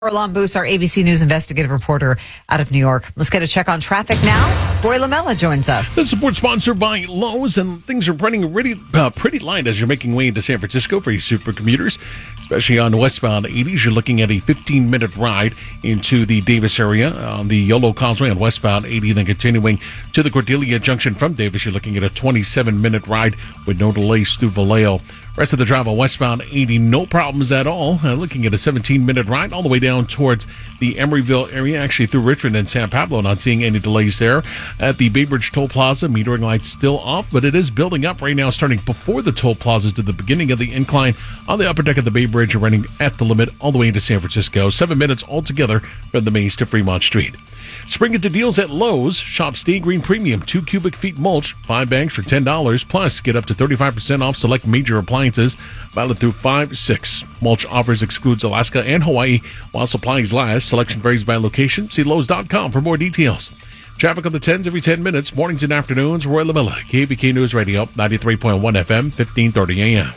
Orlon Booth, our ABC News investigative reporter out of New York. Let's get a check on traffic now. Roy Lamella joins us. The support sponsored by Lowe's, and things are running pretty light as you're making way into San Francisco for you super commuters, especially on westbound 80s. You're looking at a 15-minute ride into the Davis area on the Yolo Causeway on westbound 80, then continuing to the Cordelia Junction from Davis. You're looking at a 27-minute ride with no delays through Vallejo. Rest of the drive on westbound 80, no problems at all. Looking at a 17-minute ride all the way down towards the Emeryville area, actually through Richmond and San Pablo. Not seeing any delays there. At the Bay Bridge Toll Plaza, metering lights still off, but it is building up right now, starting before the toll plazas to the beginning of the incline on the upper deck of the Bay Bridge. You're running at the limit all the way into San Francisco. 7 minutes altogether from the Maze to Fremont Street. Spring into deals at Lowe's. Shop Stay Green Premium 2 cubic feet mulch, 5 bags for $10. Plus, get up to 35% off select major appliances. Valid through 5/6. Mulch offers excludes Alaska and Hawaii while supplies last. Selection varies by location. See Lowe's.com for more details. Traffic on the 10s every 10 minutes. Mornings and afternoons. Roy Lamella, KBK News Radio, 93.1 FM, 1530 AM.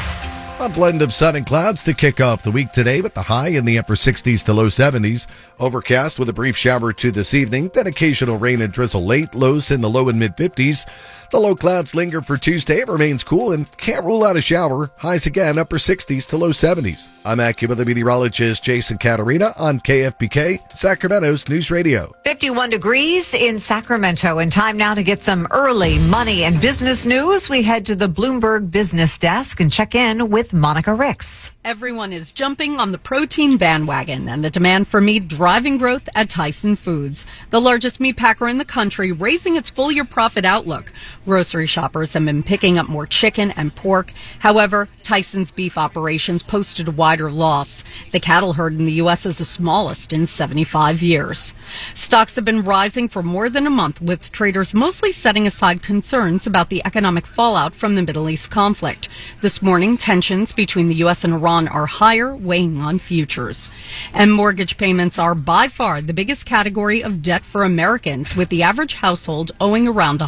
A blend of sun and clouds to kick off the week today, with the high in the upper 60s to low 70s. Overcast with a brief shower to this evening, then occasional rain and drizzle late, lows in the low and mid 50s. The low clouds linger for Tuesday. It remains cool and can't rule out a shower. Highs again, upper 60s to low 70s. I'm AccuWeather meteorologist Jason Caterina on KFBK, Sacramento's News Radio. 51 degrees in Sacramento, and time now to get some early money and business news. We head to the Bloomberg Business Desk and check in with Monica Ricks. Everyone is jumping on the protein bandwagon and the demand for meat driving growth at Tyson Foods, the largest meat packer in the country, raising its full-year profit outlook. Grocery shoppers have been picking up more chicken and pork. However, Tyson's beef operations posted a wider loss. The cattle herd in the U.S. is the smallest in 75 years. Stocks have been rising for more than a month, with traders mostly setting aside concerns about the economic fallout from the Middle East conflict. This morning, tensions between the U.S. and Iran are higher, weighing on futures. And mortgage payments are by far the biggest category of debt for Americans, with the average household owing around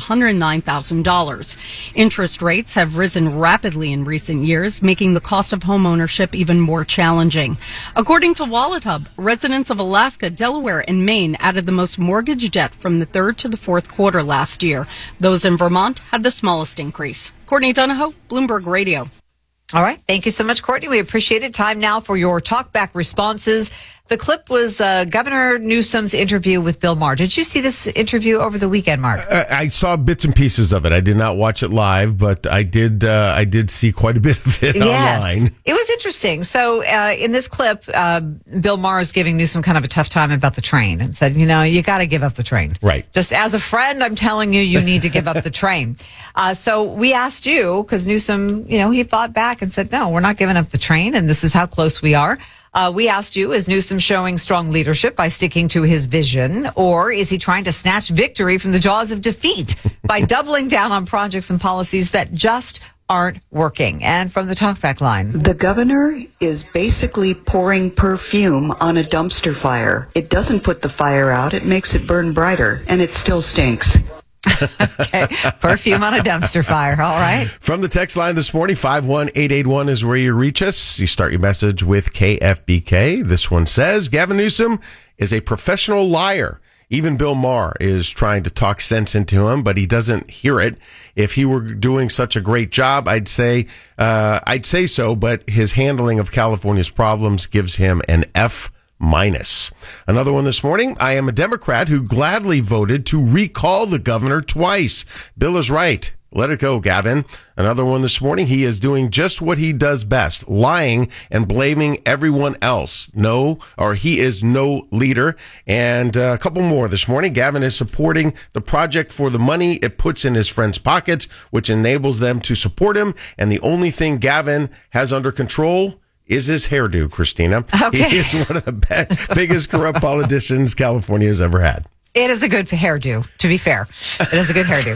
$109,000. Interest rates have risen rapidly in recent years, making the cost of home ownership even more challenging. According to WalletHub, residents of Alaska, Delaware, and Maine added the most mortgage debt from the third to the fourth quarter last year. Those in Vermont had the smallest increase. Courtney Donahoe, Bloomberg Radio. All right. Thank you so much, Courtney. We appreciate it. Time now for your talkback responses. The clip was Governor Newsom's interview with Bill Maher. Did you see this interview over the weekend, Mark? I saw bits and pieces of it. I did not watch it live, but I did see quite a bit of it online. It was interesting. So in this clip, Bill Maher is giving Newsom kind of a tough time about the train and said, you got to give up the train. Right. Just as a friend, I'm telling you need to give up the train. So we asked you, because Newsom, he fought back and said, no, we're not giving up the train, and this is how close we are. We asked you, is Newsom showing strong leadership by sticking to his vision, or is he trying to snatch victory from the jaws of defeat by doubling down on projects and policies that just aren't working? And from the talkback line, the governor is basically pouring perfume on a dumpster fire. It doesn't put the fire out, it makes it burn brighter, and it still stinks. Okay, perfume on a dumpster fire. All right. From the text line this morning, 51881 is where you reach us. You start your message with KFBK. This one says, Gavin Newsom is a professional liar. Even Bill Maher is trying to talk sense into him, but he doesn't hear it. If he were doing such a great job, I'd say so, but his handling of California's problems gives him an F-. Another one this morning. I am a Democrat who gladly voted to recall the governor twice. Bill is right. Let it go, Gavin. Another one this morning. He is doing just what he does best, lying and blaming everyone else. He is no leader. And a couple more this morning. Gavin is supporting the project for the money it puts in his friends' pockets, which enables them to support him. And the only thing Gavin has under control is his hairdo, Christina. Okay. He is one of the biggest corrupt politicians California has ever had. It is a good hairdo, to be fair. It is a good hairdo.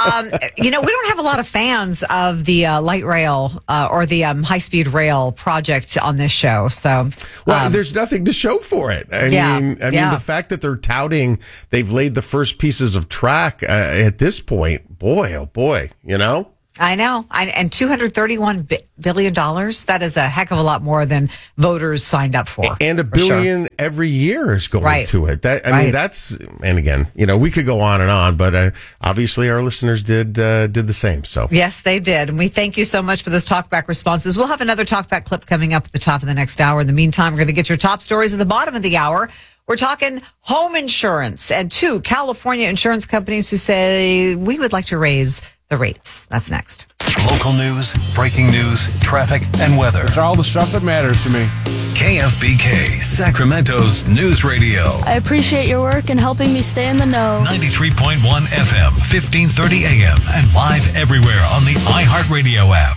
We don't have a lot of fans of the light rail or the high-speed rail project on this show. So, there's nothing to show for it. I mean, the fact that they're touting they've laid the first pieces of track at this point, boy, oh boy, I know. And $231 billion, that is a heck of a lot more than voters signed up for. And $1 billion every year is going to it. I mean, that's, and again, we could go on and on, but obviously our listeners did the same. So yes, they did. And we thank you so much for those talkback responses. We'll have another talkback clip coming up at the top of the next hour. In the meantime, we're going to get your top stories at the bottom of the hour. We're talking home insurance and 2 California insurance companies who say we would like to raise the rates. That's next. Local news, breaking news, traffic, and weather. It's all the stuff that matters to me. KFBK, Sacramento's news radio. I appreciate your work in helping me stay in the know. 93.1 FM, 1530 AM, and live everywhere on the iHeartRadio app.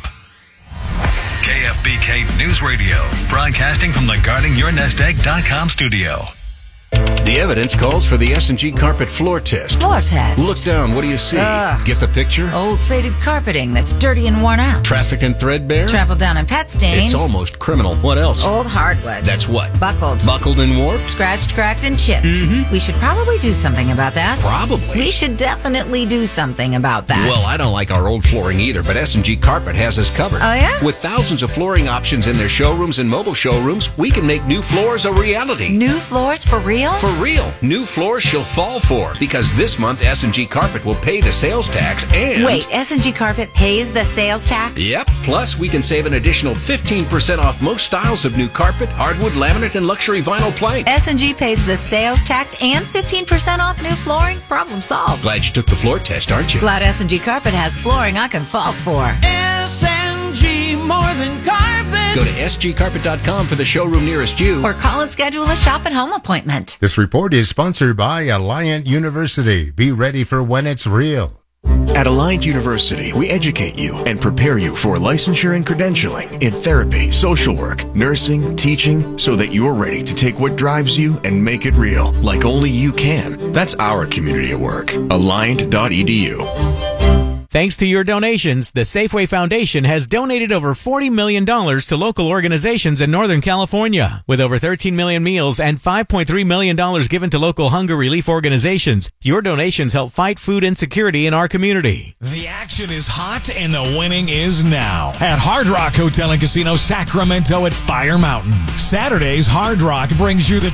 KFBK News Radio, broadcasting from the GuardingYourNestEgg.com studio. The evidence calls for the S&G carpet floor test. Floor test? Look down. What do you see? Ugh. Get the picture? Old faded carpeting that's dirty and worn out. Traffic and threadbare? Trampled down and pet stained. It's almost criminal. What else? Old hardwood. That's what? Buckled. Buckled and warped? Scratched, cracked, and chipped. Mm-hmm. We should probably do something about that. Probably. We should definitely do something about that. Well, I don't like our old flooring either, but S&G Carpet has us covered. Oh, yeah? With thousands of flooring options in their showrooms and mobile showrooms, we can make new floors a reality. New floors for real? For real. New floors she'll fall for, because this month S&G Carpet will pay the sales tax and... Wait, S&G Carpet pays the sales tax? Yep. Plus, we can save an additional 15% off most styles of new carpet, hardwood, laminate, and luxury vinyl plank. S&G pays the sales tax and 15% off new flooring? Problem solved. Glad you took the floor test, aren't you? Glad S&G Carpet has flooring I can fall for. S&G, more than carpet. Go to sgcarpet.com for the showroom nearest you. Or call and schedule a shop and home appointment. This report is sponsored by Alliant University. Be ready for when it's real. At Alliant University, we educate you and prepare you for licensure and credentialing in therapy, social work, nursing, teaching, so that you're ready to take what drives you and make it real, like only you can. That's our community at work. Alliant.edu. Thanks to your donations, the Safeway Foundation has donated over $40 million to local organizations in Northern California. With over 13 million meals and $5.3 million given to local hunger relief organizations, your donations help fight food insecurity in our community. The action is hot and the winning is now at Hard Rock Hotel and Casino Sacramento at Fire Mountain. Saturday's Hard Rock brings you the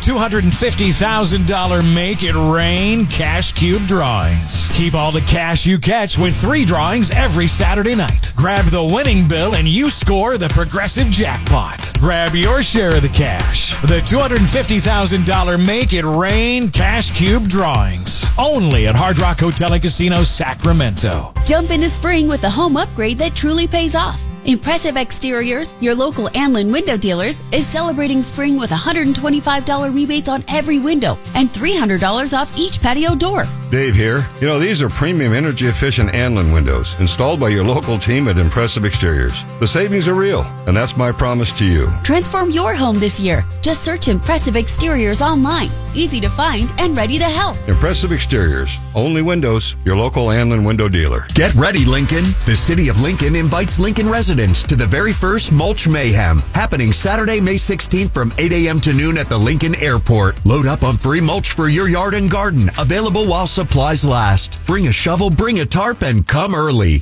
$250,000 Make It Rain Cash Cube drawings. Keep all the cash you catch with 3 drawings every Saturday night. Grab the winning bill and you score the progressive jackpot. Grab your share of the cash. The $250,000 Make It Rain Cash Cube drawings. Only at Hard Rock Hotel and Casino Sacramento. Jump into spring with a home upgrade that truly pays off. Impressive Exteriors, your local Anlin window dealers, is celebrating spring with $125 rebates on every window and $300 off each patio door. Dave here. These are premium energy efficient Anlin windows installed by your local team at Impressive Exteriors. The savings are real, and that's my promise to you. Transform your home this year. Just search Impressive Exteriors online. Easy to find and ready to help. Impressive Exteriors. Only windows. Your local Anlin window dealer. Get ready, Lincoln. The City of Lincoln invites Lincoln residents to the very first Mulch Mayhem, happening Saturday, May 16th from 8 a.m. to noon at the Lincoln Airport. Load up on free mulch for your yard and garden, available while supplies last. Bring a shovel, bring a tarp, and come early.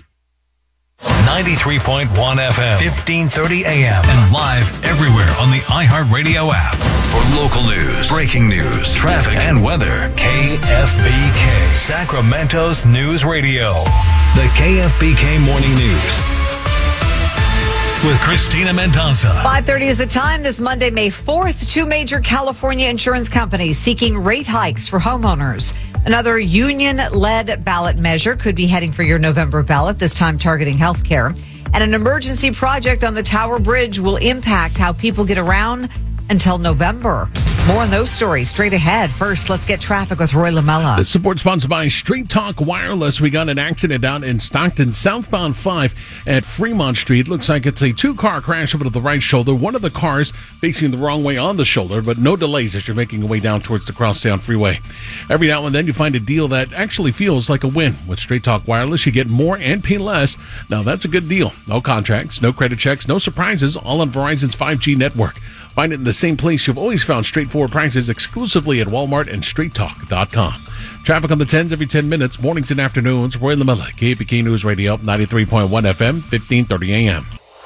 93.1 FM, 1530 AM, and live everywhere on the iHeartRadio app. For local news, breaking news, traffic, and weather, KFBK, Sacramento's news radio. The KFBK Morning News with Christina Mendoza. 5:30 is the time this Monday, May 4th. 2 major California insurance companies seeking rate hikes for homeowners. Another union-led ballot measure could be heading for your November ballot, this time targeting health care. And an emergency project on the Tower Bridge will impact how people get around until November. More on those stories straight ahead. First, let's get traffic with Roy Lamella. The support sponsored by Straight Talk Wireless. We got an accident out in Stockton, southbound 5 at Fremont Street. Looks like it's a 2-car crash over to the right shoulder. One of the cars facing the wrong way on the shoulder, but no delays as you're making your way down towards the Crosstown Freeway. Every now and then you find a deal that actually feels like a win. With Straight Talk Wireless, you get more and pay less. Now, that's a good deal. No contracts, no credit checks, no surprises, all on Verizon's 5G network. Find it in the same place you've always found straightforward prices, exclusively at Walmart and StraightTalk.com. Traffic on the 10s every 10 minutes, mornings and afternoons. Roy Lamella, KPK News Radio, 93.1 FM, 1530 AM.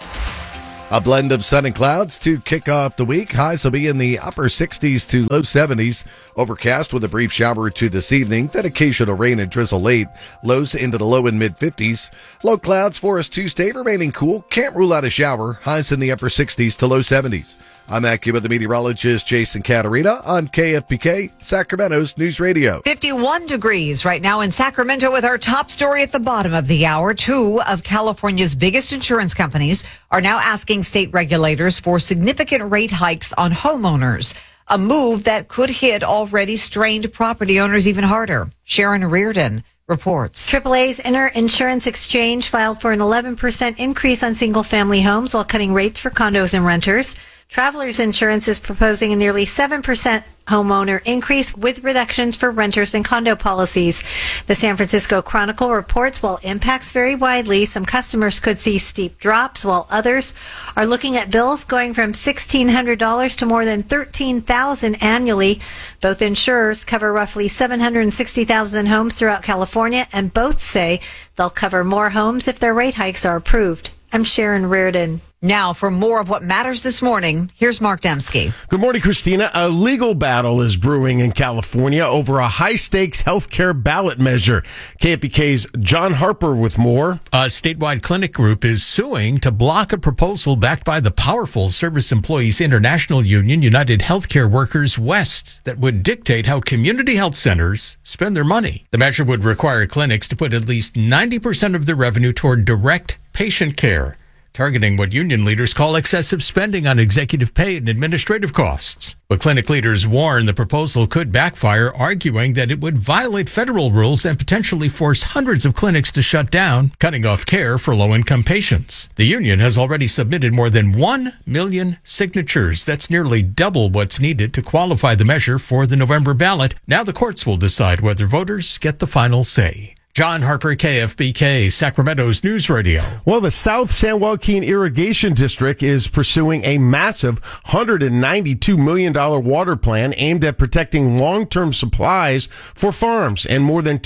A blend of sun and clouds to kick off the week. Highs will be in the upper 60s to low 70s. Overcast with a brief shower or two this evening. Then occasional rain and drizzle late. Lows into the low and mid 50s. Low clouds for us Tuesday, remaining cool. Can't rule out a shower. Highs in the upper 60s to low 70s. I'm AccuWeather meteorologist Jason Caterina on KFBK, Sacramento's News Radio. 51 degrees right now in Sacramento with our top story at the bottom of the hour. Two of California's biggest insurance companies are now asking state regulators for significant rate hikes on homeowners, a move that could hit already strained property owners even harder. Sharon Reardon reports. AAA's Inter-Insurance Exchange filed for an 11% increase on single-family homes while cutting rates for condos and renters. Travelers Insurance is proposing a nearly 7% homeowner increase with reductions for renters and condo policies. The San Francisco Chronicle reports while impacts vary widely, some customers could see steep drops while others are looking at bills going from $1,600 to more than $13,000 annually. Both insurers cover roughly 760,000 homes throughout California, and both say they'll cover more homes if their rate hikes are approved. I'm Sharon Reardon. Now, for more of what matters this morning, here's Mark Dembski. Good morning, Christina. A legal battle is brewing in California over a high-stakes healthcare ballot measure. KFBK's John Harper with more. A statewide clinic group is suing to block a proposal backed by the powerful Service Employees International Union, United Healthcare Workers West, that would dictate how community health centers spend their money. The measure would require clinics to put at least 90% of their revenue toward direct patient care, targeting what union leaders call excessive spending on executive pay and administrative costs. But clinic leaders warn the proposal could backfire, arguing that it would violate federal rules and potentially force hundreds of clinics to shut down, cutting off care for low-income patients. The union has already submitted more than 1 million signatures. That's nearly double what's needed to qualify the measure for the November ballot. Now the courts will decide whether voters get the final say. John Harper, KFBK, Sacramento's News Radio. Well, the South San Joaquin Irrigation District is pursuing a massive $192 million water plan aimed at protecting long-term supplies for farms and more than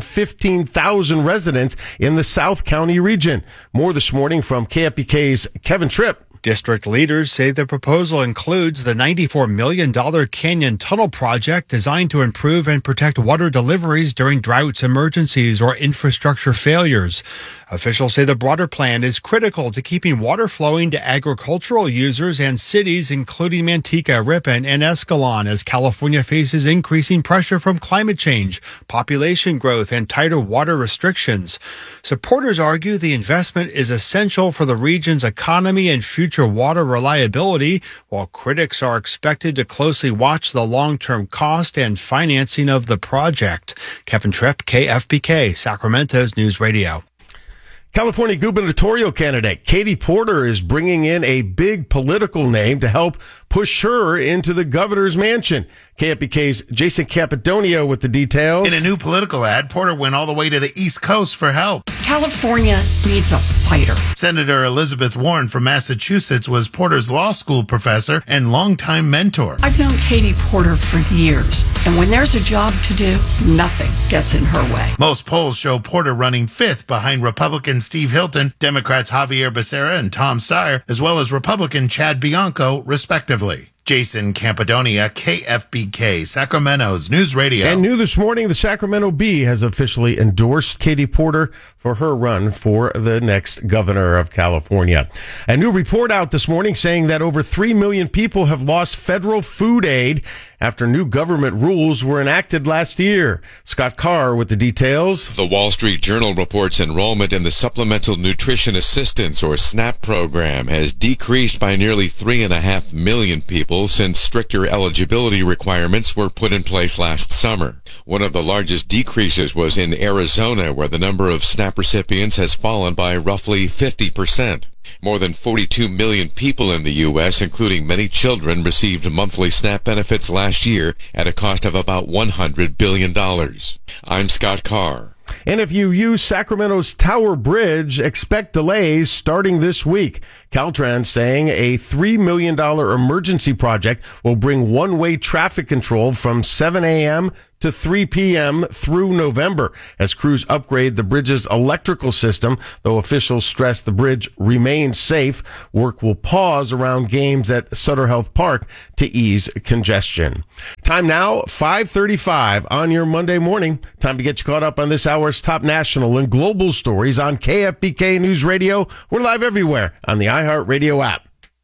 215,000 residents in the South County region. More this morning from KFBK's Kevin Tripp. District leaders say the proposal includes the $94 million Canyon Tunnel project designed to improve and protect water deliveries during droughts, emergencies, or infrastructure failures. Officials say the broader plan is critical to keeping water flowing to agricultural users and cities, including Manteca, Ripon, and Escalon, as California faces increasing pressure from climate change, population growth, and tighter water restrictions. Supporters argue the investment is essential for the region's economy and future water reliability, while critics are expected to closely watch the long-term cost and financing of the project. Kevin Tripp, KFBK, Sacramento's News Radio. California gubernatorial candidate Katie Porter is bringing in a big political name to help push her into the governor's mansion. KFBK's Jason Capodonio with the details. In a new political ad, Porter went all the way to the East Coast for help. California needs a fighter. Senator Elizabeth Warren from Massachusetts was Porter's law school professor and longtime mentor. I've known Katie Porter for years, and when there's a job to do, nothing gets in her way. Most polls show Porter running fifth behind Republican Steve Hilton, Democrats Javier Becerra and Tom Steyer, as well as Republican Chad Bianco, respectively. Jason Campodonia, KFBK, Sacramento's News Radio. And new this morning, the Sacramento Bee has officially endorsed Katie Porter for her run for the next governor of California. A new report out this morning saying that over 3 million people have lost federal food aid after new government rules were enacted last year. Scott Carr with the details. The Wall Street Journal reports enrollment in the Supplemental Nutrition Assistance, or SNAP program, has decreased by nearly 3.5 million people since stricter eligibility requirements were put in place last summer. One of the largest decreases was in Arizona, where the number of SNAP recipients has fallen by roughly 50%. More than 42 million people in the U.S., including many children, received monthly SNAP benefits last year at a cost of about $100 billion. I'm Scott Carr. And if you use Sacramento's Tower Bridge, expect delays starting this week. Caltrans saying a $3 million emergency project will bring one-way traffic control from 7 a.m. to 3 p.m. through November as crews upgrade the bridge's electrical system. Though officials stress the bridge remains safe, work will pause around games at Sutter Health Park to ease congestion. Time now, 5:35 on your Monday morning. Time to get you caught up on this hour's top national and global stories on KFBK News Radio. We're live everywhere on the iHeartRadio app.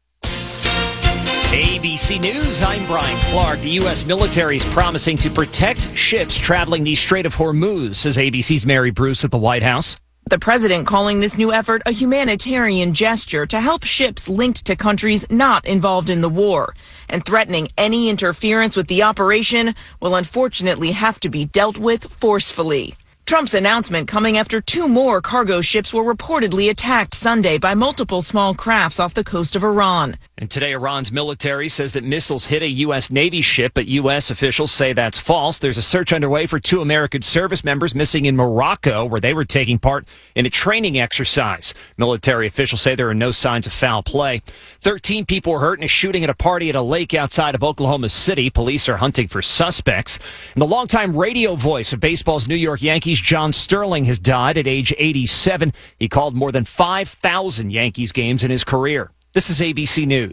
ABC News, I'm Brian Clark. The U.S. military is promising to protect ships traveling the Strait of Hormuz, says ABC's Mary Bruce at the White House. The president calling this new effort a humanitarian gesture to help ships linked to countries not involved in the war, and threatening any interference with the operation will unfortunately have to be dealt with forcefully. Trump's announcement coming after 2 more cargo ships were reportedly attacked Sunday by multiple small crafts off the coast of Iran. And today, Iran's military says that missiles hit a U.S. Navy ship, but U.S. officials say that's false. There's a search underway for 2 American service members missing in Morocco, where they were taking part in a training exercise. Military officials say there are no signs of foul play. 13 people were hurt in a shooting at a party at a lake outside of Oklahoma City. Police are hunting for suspects. And the longtime radio voice of baseball's New York Yankees, John Sterling, has died at age 87. He called more than 5,000 Yankees games in his career. This is ABC News.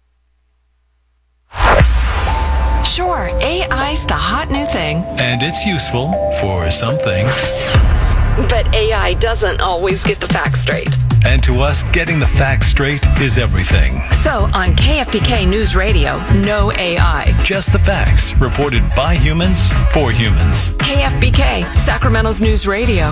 Sure, AI's the hot new thing. And it's useful for some things. But AI doesn't always get the facts straight. And to us, getting the facts straight is everything. So on KFBK News Radio, no AI. Just the facts, reported by humans, for humans. KFBK, Sacramento's News Radio.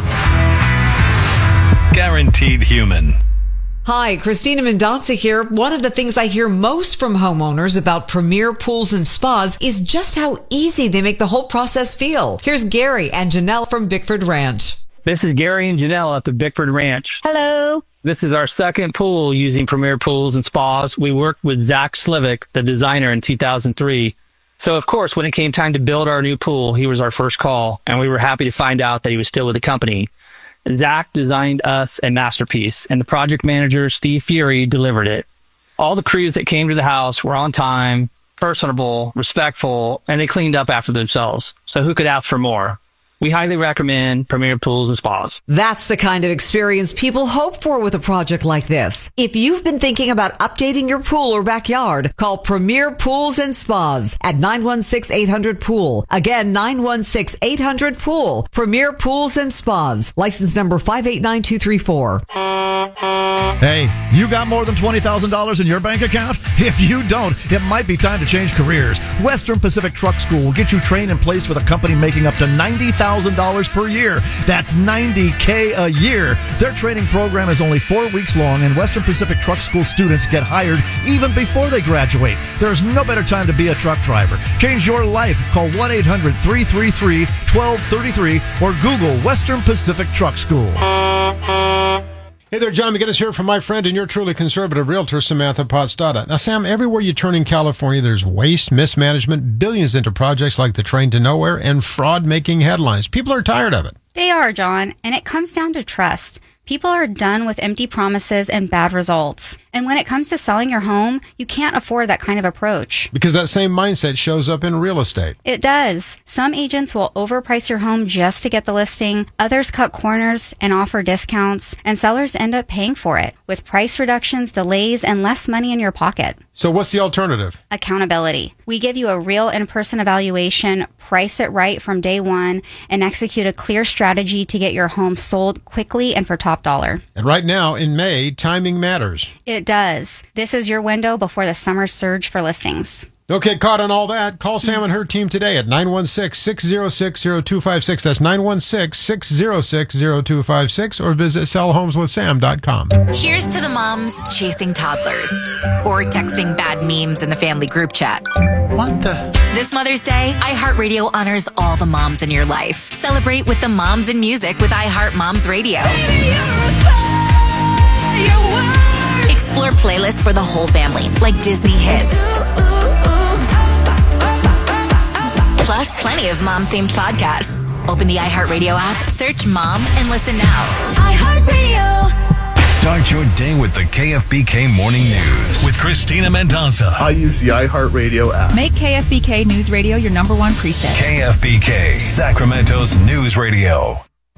Guaranteed human. Hi, Christina Mendonca here. One of the things I hear most from homeowners about Premier Pools and Spas is just how easy they make the whole process feel. Here's Gary and Janelle from Bickford Ranch. This is Gary and Janelle at the Bickford Ranch. Hello. This is our second pool using Premier Pools and Spas. We worked with Zach Slivick, the designer, in 2003. So, of course, when it came time to build our new pool, he was our first call, and we were happy to find out that he was still with the company. Zach designed us a masterpiece, and the project manager, Steve Fury, delivered it. All the crews that came to the house were on time, personable, respectful, and they cleaned up after themselves. So who could ask for more? We highly recommend Premier Pools and Spas. That's the kind of experience people hope for with a project like this. If you've been thinking about updating your pool or backyard, call Premier Pools and Spas at 916-800-POOL. Again, 916-800-POOL. Premier Pools and Spas. License number 589234. Hey, you got more than $20,000 in your bank account? If you don't, it might be time to change careers. Western Pacific Truck School will get you trained and placed with a company making up to $90,000 per year. That's $90K a year. Their training program is only 4 weeks long, and Western Pacific Truck School students get hired even before they graduate. There's no better time to be a truck driver. Change your life. Call 1-800-333-1233 or Google Western Pacific Truck School. Hey there, John McGinnis here from my friend and your truly conservative realtor, Samantha Potstata. Now, Sam, everywhere you turn in California, there's waste, mismanagement, billions into projects like the Train to Nowhere, and fraud making headlines. People are tired of it. They are, John, and it comes down to trust. People are done with empty promises and bad results. And when it comes to selling your home, you can't afford that kind of approach. Because that same mindset shows up in real estate. It does. Some agents will overprice your home just to get the listing. Others cut corners and offer discounts. And sellers end up paying for it, with price reductions, delays, and less money in your pocket. So what's the alternative? Accountability. We give you a real in-person evaluation, price it right from day one, and execute a clear strategy to get your home sold quickly and for top dollar. And right now, in May, timing matters. It does. This is your window before the summer surge for listings. Don't get caught on all that. Call Sam and her team today at 916-606-0256. That's 916-606-0256, or visit sellhomeswithsam.com. Here's to the moms chasing toddlers or texting bad memes in the family group chat. What the? This Mother's Day, iHeartRadio honors all the moms in your life. Celebrate with the moms in music with iHeart Moms Radio. Explore playlists for the whole family, like Disney hits. Plus, plenty of mom-themed podcasts. Open the iHeartRadio app, search Mom, and listen now. iHeartRadio. Start your day with the KFBK Morning News with Christina Mendoza. I use the iHeartRadio app. Make KFBK News Radio your number one preset. KFBK, Sacramento's news radio.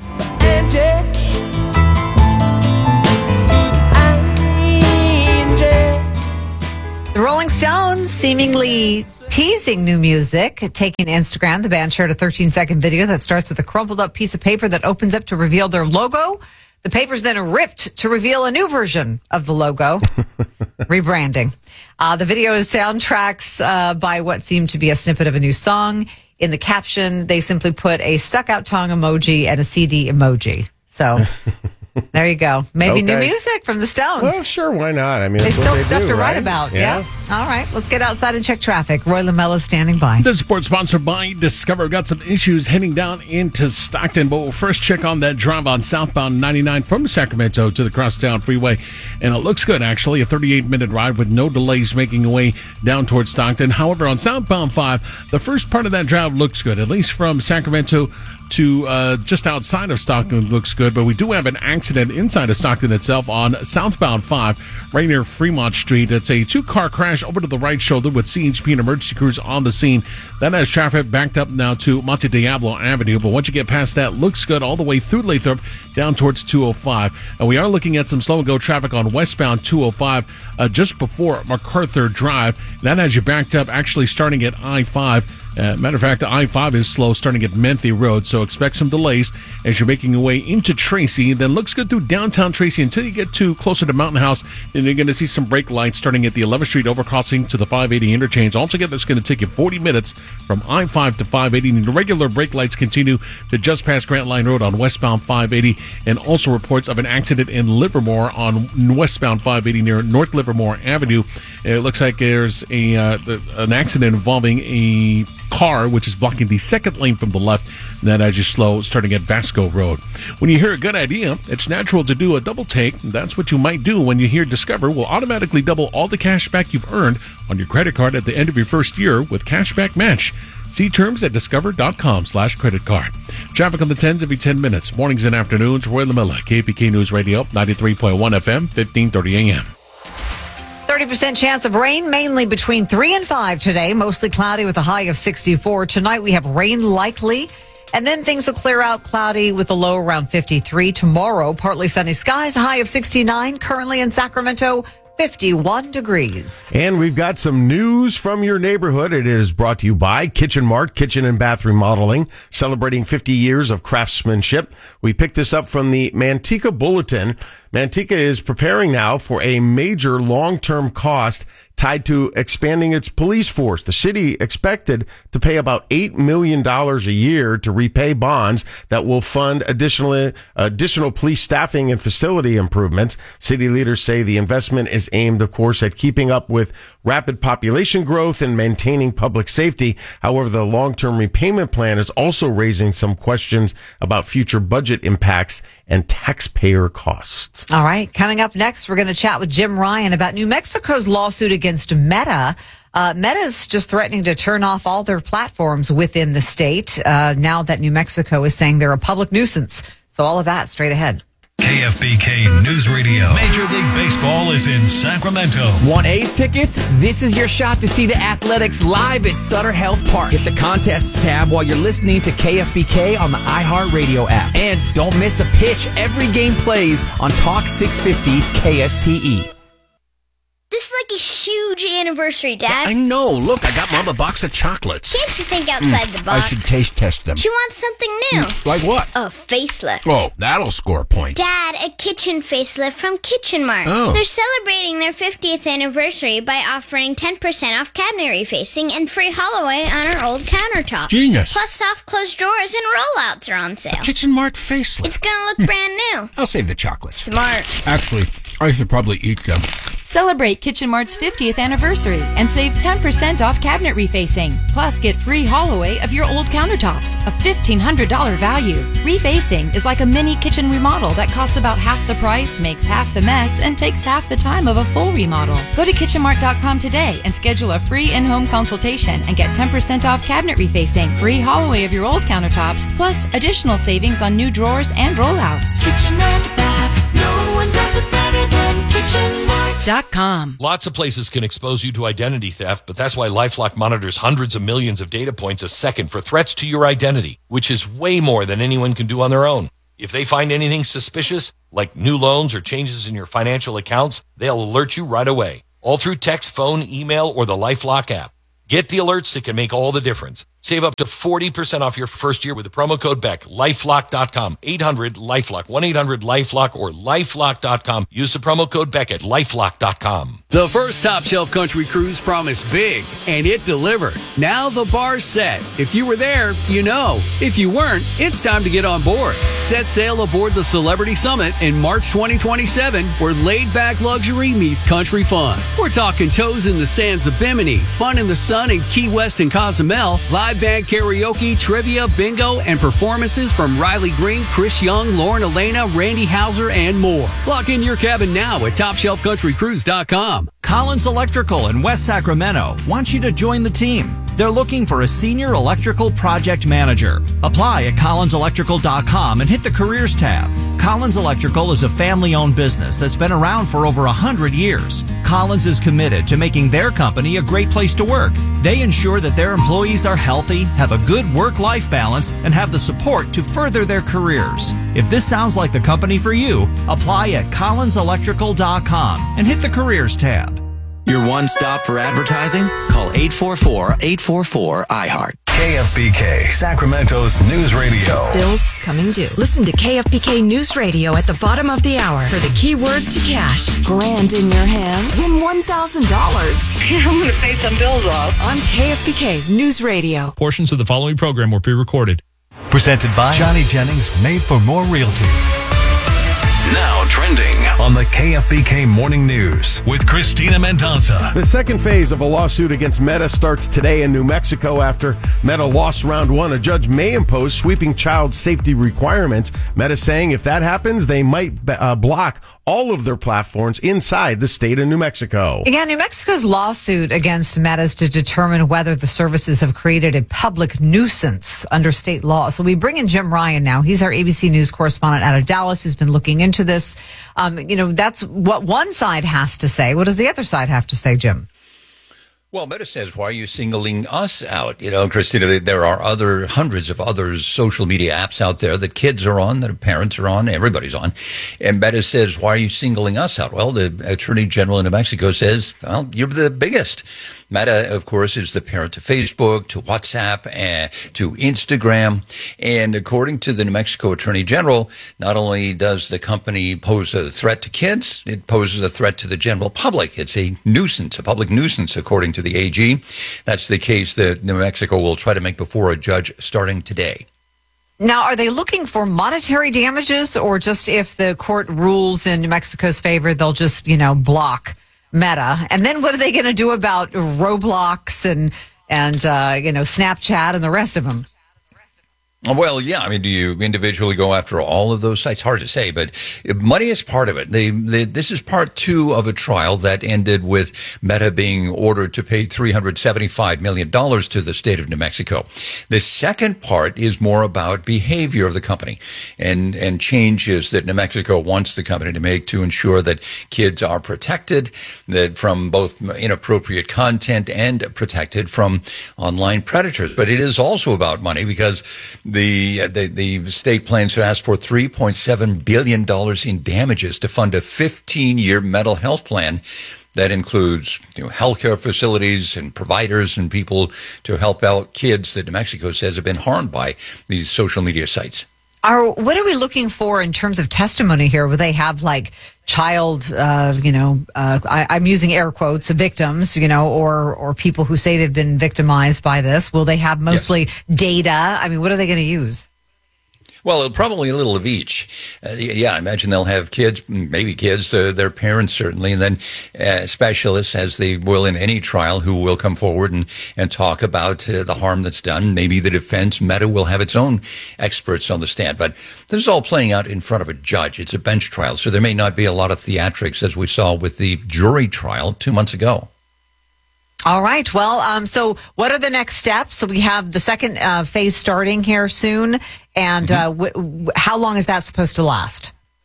The Rolling Stones seemingly teasing new music, taking Instagram. The band shared a 13-second video that starts with a crumpled up piece of paper that opens up to reveal their logo. The paper's then ripped to reveal a new version of the logo. Rebranding. The video is soundtracks by what seemed to be a snippet of a new song. In the caption, they simply put a stuck-out tongue emoji and a CD emoji. So there you go. Maybe new music from the Stones. Well, sure, why not? I mean, they still have stuff do, to right? write about. Yeah. All right, let's get outside and check traffic. Roy Lamella's standing by. This report sponsored by Discover. We've got some issues heading down into Stockton, but we'll first check on that drive on southbound 99 from Sacramento to the Crosstown Freeway. And it looks good, actually. A 38-minute ride with no delays making your way down towards Stockton. However, on southbound 5, the first part of that drive looks good, at least from Sacramento to just outside of Stockton looks good, but we do have an accident inside of Stockton itself on southbound 5, right near Fremont Street. It's a 2-car crash over to the right shoulder with CHP and emergency crews on the scene. That has traffic backed up now to Monte Diablo Avenue, but once you get past that, looks good all the way through Lathrop down towards 205. And we are looking at some slow-and-go traffic on westbound 205 just before MacArthur Drive. That has you backed up actually starting at I-5. Matter of fact, I-5 is slow starting at Menthe Road, so expect some delays as you're making your way into Tracy. Then looks good through downtown Tracy until you get to closer to Mountain House. Then you're going to see some brake lights starting at the 11th Street overcrossing to the 580 interchange. Altogether, it's going to take you 40 minutes from I-5 to 580. And the regular brake lights continue to just past Grant Line Road on westbound 580. And also reports of an accident in Livermore on westbound 580 near North Livermore Avenue. It looks like there's an accident involving a car which is blocking the second lane from the left. And then as you slow, starting at Vasco Road. When you hear a good idea, it's natural to do a double take. That's what you might do when you hear Discover will automatically double all the cash back you've earned on your credit card at the end of your first year with Cashback Match. See terms at discover.com/credit card. Traffic on the 10s every 10 minutes. Mornings and afternoons. Roy Lamella, KPK News Radio, 93.1 FM, 1530 AM. 30% chance of rain, mainly between 3 and 5 today. Mostly cloudy with a high of 64. Tonight we have rain likely. And then things will clear out, cloudy with a low around 53. Tomorrow, partly sunny skies, a high of 69. Currently in Sacramento, 51 degrees. And we've got some news from your neighborhood. It is brought to you by Kitchen Mart, Kitchen and Bath Remodeling, celebrating 50 years of craftsmanship. We picked this up from the Manteca Bulletin. Manteca is preparing now for a major long-term cost tied to expanding its police force. The city expected to pay about $8 million a year to repay bonds that will fund additional police staffing and facility improvements. City leaders say the investment is aimed, of course, at keeping up with rapid population growth and maintaining public safety. However, the long-term repayment plan is also raising some questions about future budget impacts and taxpayer costs. All right. Coming up next, we're going to chat with Jim Ryan about New Mexico's lawsuit against Meta. Meta's just threatening to turn off all their platforms within the state now that New Mexico is saying they're a public nuisance. So all of that straight ahead. KFBK News Radio. Major League Baseball is in Sacramento. Want A's tickets? This is your shot to see the Athletics live at Sutter Health Park. Hit the contests tab while you're listening to KFBK on the iHeartRadio app. And don't miss a pitch. Every game plays on Talk 650 KSTE. This is like a huge anniversary, Dad. Yeah, I know. Look, I got Mom a box of chocolates. Can't you think outside the box? I should taste test them. She wants something new. Like what? A facelift. Oh, that'll score points. Dad, a kitchen facelift from Kitchen Mart. Oh. They're celebrating their 50th anniversary by offering 10% off cabinet refacing and free haul-away on our old countertops. Genius. Plus soft close drawers and rollouts are on sale. A Kitchen Mart facelift. It's gonna look brand new. I'll save the chocolates. Smart. Actually, I should probably eat them. Celebrate Kitchen Mart's 50th anniversary and save 10% off cabinet refacing. Plus, get free haul-away of your old countertops, a $1,500 value. Refacing is like a mini kitchen remodel that costs about half the price, makes half the mess, and takes half the time of a full remodel. Go to kitchenmart.com today and schedule a free in-home consultation and get 10% off cabinet refacing, free haul-away of your old countertops, plus additional savings on new drawers and rollouts. Kitchen and Bath, no one does it better. better than KitchenMart.com. Lots of places can expose you to identity theft, but that's why LifeLock monitors hundreds of millions of data points a second for threats to your identity, which is way more than anyone can do on their own. If they find anything suspicious, like new loans or changes in your financial accounts, they'll alert you right away, all through text, phone, email, or the LifeLock app. Get the alerts that can make all the difference. Save up to 40% off your first year with the promo code BECK. LifeLock.com. 800-LifeLock. 1-800-LifeLock or LifeLock.com. Use the promo code BECK at LifeLock.com. The first Top Shelf Country Cruise promised big, and it delivered. Now the bar's set. If you were there, you know. If you weren't, it's time to get on board. Set sail aboard the Celebrity Summit in March 2027, where laid-back luxury meets country fun. We're talking toes in the sands of Bimini, fun in the sun in Key West and Cozumel, live band karaoke, trivia, bingo, and performances from Riley Green, Chris Young, Lauren Elena, Randy Hauser, and more. Lock in your cabin now at TopShelfCountryCruise.com. Collins Electrical in West Sacramento wants you to join the team. They're looking for a senior electrical project manager. Apply at collinselectrical.com and hit the careers tab. Collins Electrical is a family-owned business that's been around for over 100 years. Collins is committed to making their company a great place to work. They ensure that their employees are healthy, have a good work-life balance, and have the support to further their careers. If this sounds like the company for you, apply at collinselectrical.com and hit the careers tab. Your one stop for advertising? Call 844-844-iHeart. KFBK, Sacramento's news radio. Bills coming due. Listen to KFBK News Radio at the bottom of the hour for the keyword to cash. Grand in your hand. Win $1,000. I'm going to pay some bills off. On KFBK News Radio. Portions of the following program were pre-recorded. Presented by Johnny Jennings, made for more realty. Now trending on the KFBK Morning News with Christina Mendoza. The second phase of a lawsuit against Meta starts today in New Mexico after Meta lost round one. A judge may impose sweeping child safety requirements. Meta saying if that happens, they might block all of their platforms inside the state of New Mexico. Yeah, New Mexico's lawsuit against Meta is to determine whether the services have created a public nuisance under state law. So we bring in Jim Ryan now. He's our ABC News correspondent out of Dallas who's been looking into this. That's what one side has to say. What does the other side have to say, Jim? Well, Meta says, why are you singling us out? Christina, there are hundreds of other social media apps out there that kids are on, that parents are on, everybody's on. And Meta says, why are you singling us out? Well, the Attorney General in New Mexico says, well, you're the biggest. Meta, of course, is the parent to Facebook, to WhatsApp, and to Instagram. And according to the New Mexico Attorney General, not only does the company pose a threat to kids, it poses a threat to the general public. It's a nuisance, a public nuisance, according to the AG. That's the case that New Mexico will try to make before a judge starting today. Now, are they looking for monetary damages, or just if the court rules in New Mexico's favor, they'll just, block Meta? And then what are they going to do about Roblox and Snapchat and the rest of them? Well, yeah. Do you individually go after all of those sites? Hard to say, but money is part of it. This is part two of a trial that ended with Meta being ordered to pay $375 million to the state of New Mexico. The second part is more about behavior of the company and changes that New Mexico wants the company to make to ensure that kids are protected from both inappropriate content and protected from online predators. But it is also about money because the state plans to ask for $3.7 billion in damages to fund a 15-year mental health plan that includes healthcare facilities and providers and people to help out kids that New Mexico says have been harmed by these social media sites. What are we looking for in terms of testimony here? Will they have child, I'm using air quotes, victims, or people who say they've been victimized by this? Will they have mostly data? What are they going to use? Well, probably a little of each. I imagine they'll have kids, maybe kids, their parents certainly, and then specialists, as they will in any trial, who will come forward and talk about the harm that's done. Maybe the defense, Meta, will have its own experts on the stand. But this is all playing out in front of a judge. It's a bench trial, so there may not be a lot of theatrics as we saw with the jury trial 2 months ago. All right. Well, so what are the next steps? So we have the second phase starting here soon. And how long is that supposed to last?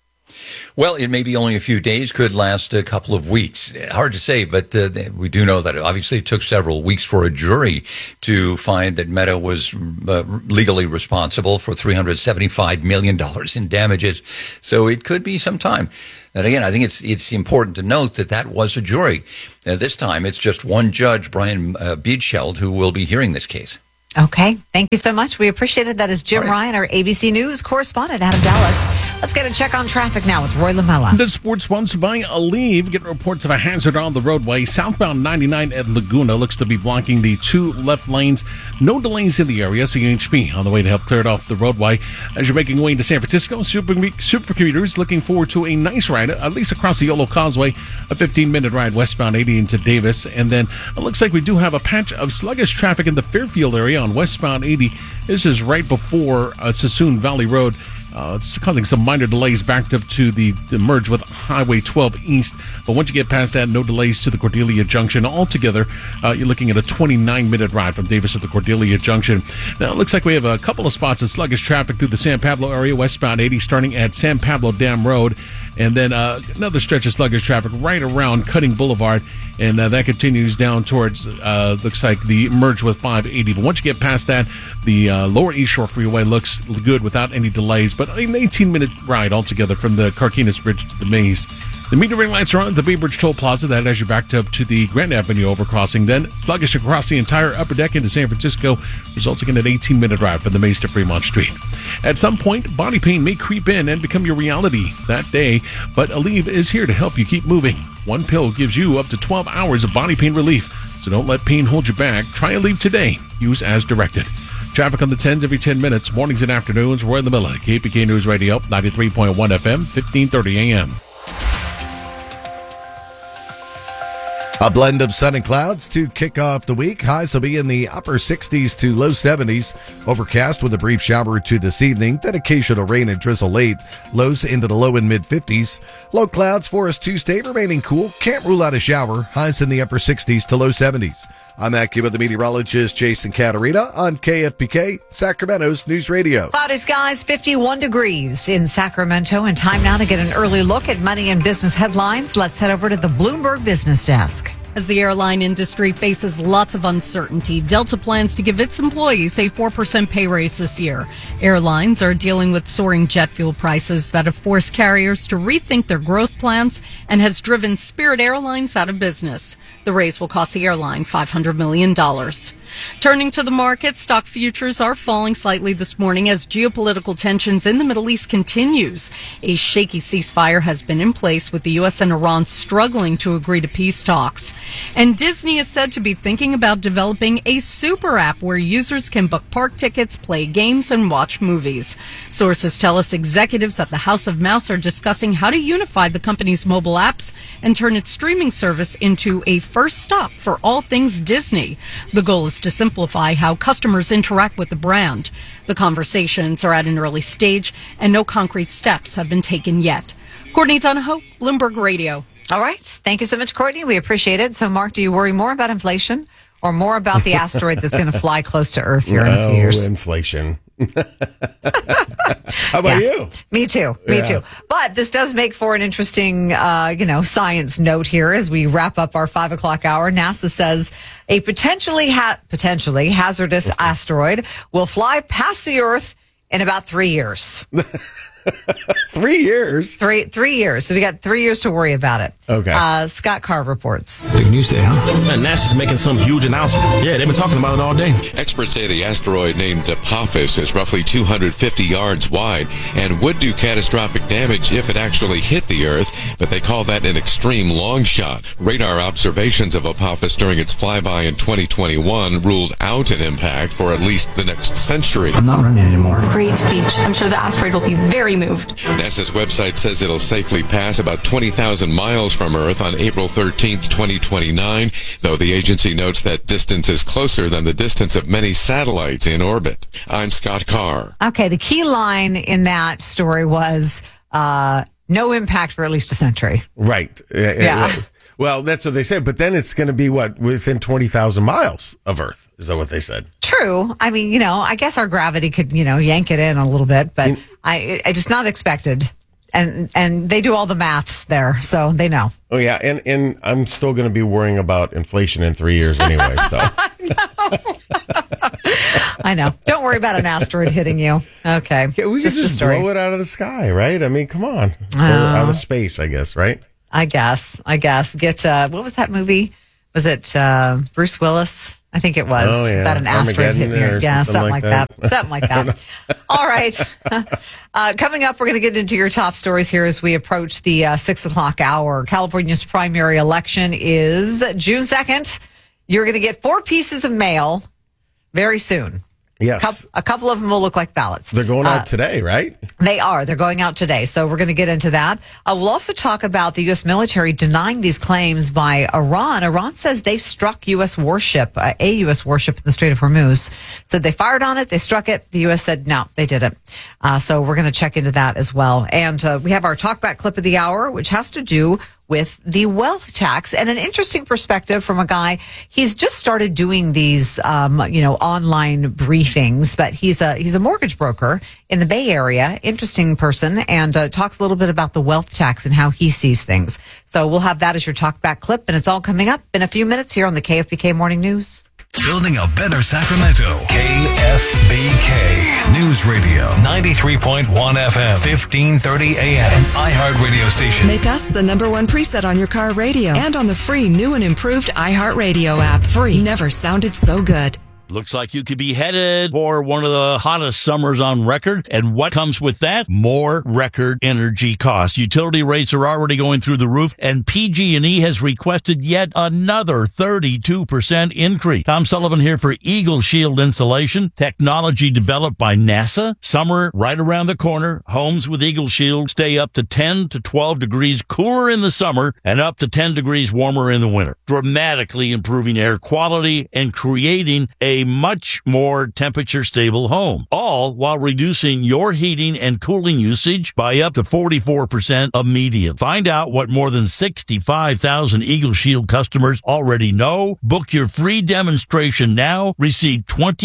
Well, it may be only a few days, could last a couple of weeks. Hard to say, but we do know that obviously it took several weeks for a jury to find that Meta was legally responsible for $375 million in damages. So it could be some time. And again, I think it's important to note that was a jury. This time, it's just one judge, Brian Beedscheld, who will be hearing this case. Okay. Thank you so much. We appreciate it. That is Jim Ryan, our ABC News correspondent out of Dallas. Let's get a check on traffic now with Roy Lamella. The sports sponsored by Aleve. Getting reports of a hazard on the roadway. Southbound 99 at Laguna looks to be blocking the 2 left lanes. No delays in the area. CHP on the way to help clear it off the roadway. As you're making your way into San Francisco, super commuters looking forward to a nice ride, at least across the Yolo Causeway. A 15-minute ride westbound 80 into Davis. And then it looks like we do have a patch of sluggish traffic in the Fairfield area on westbound 80. This is right before Sassoon Valley Road. It's causing some minor delays backed up to the merge with Highway 12 East. But once you get past that, no delays to the Cordelia Junction. Altogether, you're looking at a 29-minute ride from Davis to the Cordelia Junction. Now, it looks like we have a couple of spots of sluggish traffic through the San Pablo area, westbound 80, starting at San Pablo Dam Road. And then another stretch of sluggish traffic right around Cutting Boulevard. And that continues down towards, looks like the merge with 580. But once you get past that, the lower East Shore Freeway looks good without any delays. But an 18-minute ride altogether from the Carquinez Bridge to the Maze. The metering lights are on at the Bay Bridge Toll Plaza. That as you backed up to the Grand Avenue overcrossing. Then sluggish across the entire upper deck into San Francisco, resulting in an 18-minute ride from the Maze to Fremont Street. At some point, body pain may creep in and become your reality that day, but Aleve is here to help you keep moving. One pill gives you up to 12 hours of body pain relief, so don't let pain hold you back. Try Aleve today. Use as directed. Traffic on the 10s every 10 minutes, mornings and afternoons. Roy Lamella, KPK News Radio, 93.1 FM, 1530 AM. A blend of sun and clouds to kick off the week. Highs will be in the upper 60s to low 70s. Overcast with a brief shower or two this evening. Then occasional rain and drizzle late. Lows into the low and mid 50s. Low clouds for us Tuesday, remaining cool. Can't rule out a shower. Highs in the upper 60s to low 70s. I'm AccuWeather meteorologist Jason Caterina on KFBK, Sacramento's News Radio. Cloudy skies, 51 degrees in Sacramento. And time now to get an early look at money and business headlines. Let's head over to the Bloomberg Business Desk. As the airline industry faces lots of uncertainty, Delta plans to give its employees a 4% pay raise this year. Airlines are dealing with soaring jet fuel prices that have forced carriers to rethink their growth plans and has driven Spirit Airlines out of business. The raise will cost the airline $500 million. Turning to the market, stock futures are falling slightly this morning as geopolitical tensions in the Middle East continues. A shaky ceasefire has been in place with the U.S. and Iran struggling to agree to peace talks. And Disney is said to be thinking about developing a super app where users can book park tickets, play games, and watch movies. Sources tell us executives at the House of Mouse are discussing how to unify the company's mobile apps and turn its streaming service into a first stop for all things Disney. The goal is to simplify how customers interact with the brand. The conversations are at an early stage, and no concrete steps have been taken yet. Courtney Donahoe, Bloomberg Radio. All right. Thank you so much, Courtney. We appreciate it. So, Mark, do you worry more about inflation or more about the asteroid that's going to fly close to Earth here in a few years? Inflation. How about you? Me too. But this does make for an interesting, science note here as we wrap up our 5 o'clock hour. NASA says a potentially hazardous asteroid will fly past the Earth in about 3 years. 3 years? 3 years. So we got 3 years to worry about it. Okay. Scott Carr reports. Big news day, huh? NASA's making some huge announcement. Yeah, they've been talking about it all day. Experts say the asteroid named Apophis is roughly 250 yards wide and would do catastrophic damage if it actually hit the Earth, but they call that an extreme long shot. Radar observations of Apophis during its flyby in 2021 ruled out an impact for at least the next century. I'm not running anymore. Great speech. I'm sure the asteroid will be very moved. NASA's website says it'll safely pass about 20,000 miles from Earth on April 13th, 2029, though the agency notes that distance is closer than the distance of many satellites in orbit. I'm Scott Carr. Okay, the key line in that story was no impact for at least a century. Right. Yeah. Well, that's what they said, but then it's going to be within 20,000 miles of Earth. Is that what they said? True. I mean, I guess our gravity could, yank it in a little bit, but I just not expected And they do all the maths there, so they know. Oh, yeah. And I'm still going to be worrying about inflation in 3 years anyway. So I know. Don't worry about an asteroid hitting you. Okay. Yeah, we just can a just story. blow it out of the sky, right? I mean, come on. Or out of space, I guess, right? I guess. Get, what was that movie? Was it Bruce Willis? I think it was. Oh, yeah. About an asteroid hitting you. Yeah, something like that. Something like that. All right. Coming up, we're going to get into your top stories here as we approach the 6 o'clock hour. California's primary election is June 2nd. You're going to get 4 pieces of mail very soon. Yes. A couple of them will look like ballots. They're going out today, right? They are. They're going out today. So we're going to get into that. We'll also talk about the U.S. military denying these claims by Iran. Iran says they struck U.S. warship, a U.S. warship in the Strait of Hormuz. Said they fired on it. They struck it. The U.S. said, no, they didn't. So we're going to check into that as well. And we have our talkback clip of the hour, which has to do with the wealth tax and an interesting perspective from a guy. He's just started doing these, online briefings, but he's a mortgage broker in the Bay Area. Interesting person, and talks a little bit about the wealth tax and how he sees things. So we'll have that as your talkback clip, and it's all coming up in a few minutes here on the KFBK Morning News. Building a better Sacramento. KFBK News Radio. 93.1 FM. 1530 AM. An iHeartRadio station. Make us the #1 preset on your car radio and on the free new and improved iHeartRadio app. Free. Never sounded so good. Looks like you could be headed for one of the hottest summers on record. And what comes with that? More record energy costs. Utility rates are already going through the roof, and PG&E has requested yet another 32% increase. Tom Sullivan here for Eagle Shield Insulation, technology developed by NASA. Summer right around the corner. Homes with Eagle Shield stay up to 10 to 12 degrees cooler in the summer and up to 10 degrees warmer in the winter, dramatically improving air quality and creating a much more temperature stable home, all while reducing your heating and cooling usage by up to 44% immediately. Find out what more than 65,000 Eagle Shield customers already know. Book your free demonstration now. Receive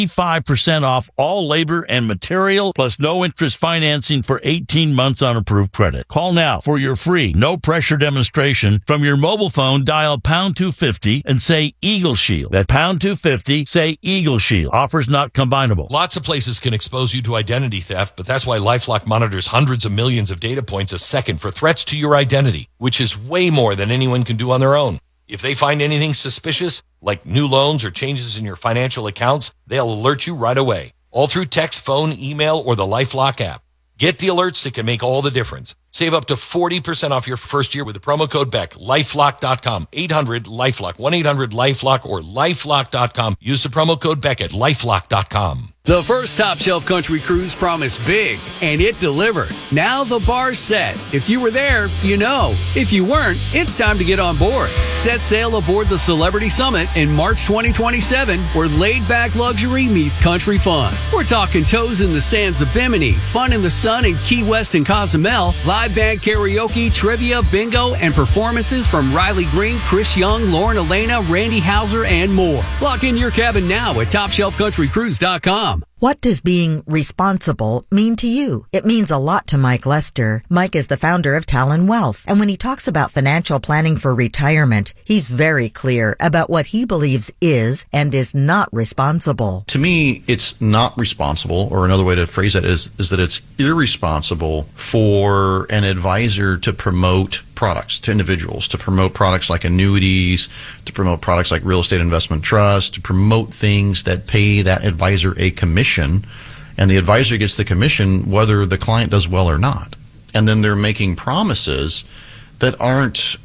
25% off all labor and material, plus no interest financing for 18 months on approved credit. Call now for your free, no pressure demonstration. From your mobile phone, dial pound 250 and say Eagle Shield. That's pound 250, say Eagle Shield. Offers not combinable. Lots of places can expose you to identity theft, but that's why LifeLock monitors hundreds of millions of data points a second for threats to your identity, which is way more than anyone can do on their own. If they find anything suspicious, like new loans or changes in your financial accounts, they'll alert you right away, all through text, phone, email, or the LifeLock app. Get the alerts that can make all the difference. Save up to 40% off your first year with the promo code BECK. LifeLock.com. 800-LifeLock. 1-800-LifeLock or LifeLock.com. Use the promo code BECK at LifeLock.com. The first Top Shelf Country Cruise promised big, and it delivered. Now the bar's set. If you were there, you know. If you weren't, it's time to get on board. Set sail aboard the Celebrity Summit in March 2027, where laid-back luxury meets country fun. We're talking toes in the sands of Bimini, fun in the sun in Key West and Cozumel, live band karaoke, trivia, bingo, and performances from Riley Green, Chris Young, Lauren Elena, Randy Hauser, and more. Lock in your cabin now at TopShelfCountryCruise.com. What does being responsible mean to you? It means a lot to Mike Lester. Mike is the founder of Talon Wealth, and when he talks about financial planning for retirement, he's very clear about what he believes is and is not responsible. To me, it's not responsible, or another way to phrase that is that it's irresponsible for an advisor to promote products to individuals, to promote products like annuities, to promote products like real estate investment trusts, to promote things that pay that advisor a commission, and the advisor gets the commission whether the client does well or not. And then they're making promises that aren't,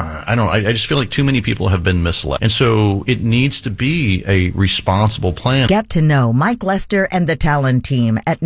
I just feel like too many people have been misled. And so it needs to be a responsible plan. Get to know Mike Lester and the Talon team at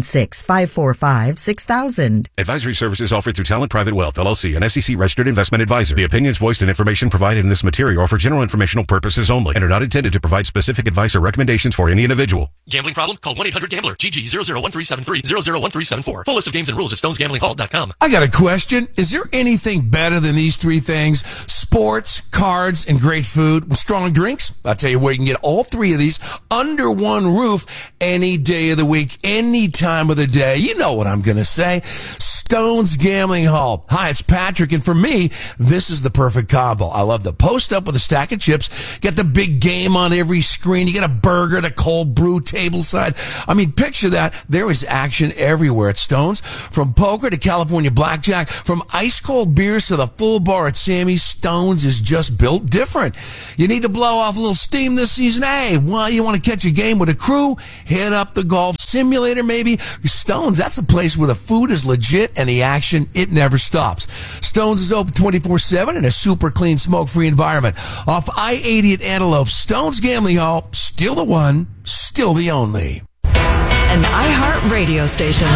916-545-6000. Advisory services offered through Talon Private Wealth, LLC, an SEC-registered investment advisor. The opinions voiced and information provided in this material are for general informational purposes only and are not intended to provide specific advice or recommendations for any individual. Gambling problem? Call 1-800-GAMBLER. GG 001373 001374. Full list of games and rules at stonesgamblingHall.com. I got a question. Is there anything better than these three three things: sports, cards, and great food. With strong drinks, I'll tell you where you can get all three of these under one roof any day of the week, any time of the day. You know what I'm going to say. Stone's Gambling Hall. Hi, it's Patrick, and for me, this is the perfect combo. I love the post up with a stack of chips, get the big game on every screen, you get a burger, the cold brew tableside. I mean, picture that. There is action everywhere at Stone's. From poker to California blackjack, from ice cold beers to the full bar at Sammy's, Stone's is just built different. You need to blow off a little steam this season? Hey, well, you want to catch a game with a crew? Hit up the golf simulator, maybe. Stone's, that's a place where the food is legit and the action, it never stops. Stone's is open 24/7 in a super clean, smoke-free environment. Off I-80 at Antelope, Stone's Gambling Hall, still the one, still the only. An iHeart radio station.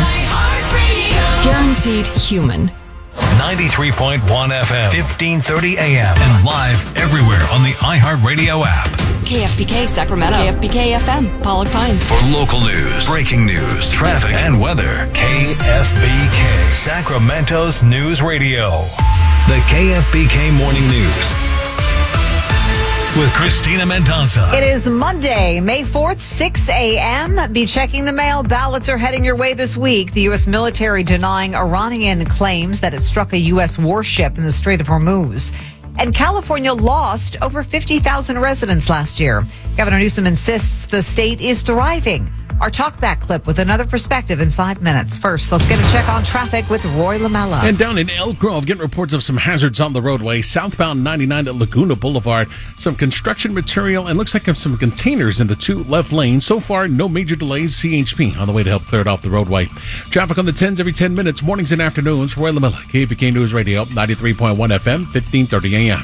Guaranteed human. 93.1 FM, 1530 AM, and live everywhere on the iHeartRadio app. KFBK Sacramento. KFBK FM, Pollock Pines. For local news, breaking news, traffic, and weather, KFBK, Sacramento's news radio. The KFBK Morning News with Christina Mendoza. It is Monday, May 4th, 6 a.m. Be checking the mail. Ballots are heading your way this week. The U.S. military denying Iranian claims that it struck a U.S. warship in the Strait of Hormuz. And California lost over 50,000 residents last year. Governor Newsom insists the state is thriving. Our talkback clip with another perspective in 5 minutes. First, let's get a check on traffic with Roy Lamella. And down in Elk Grove, getting reports of some hazards on the roadway. Southbound 99 at Laguna Boulevard. Some construction material and looks like some containers in the two left lanes. So far, no major delays. CHP on the way to help clear it off the roadway. Traffic on the 10s every 10 minutes, mornings and afternoons. Roy Lamella, KFBK News Radio, 93.1 FM, 1530 AM.